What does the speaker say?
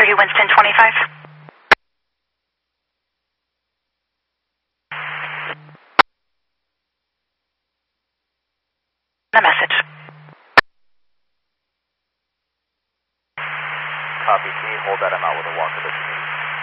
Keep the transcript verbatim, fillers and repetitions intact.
you Winston twenty-five. A message. Copy. Can you hold that? I'm out with a walker.